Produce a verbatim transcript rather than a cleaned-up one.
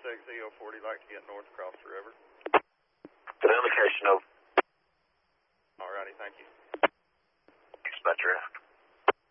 six E O forty, like to get north across the river.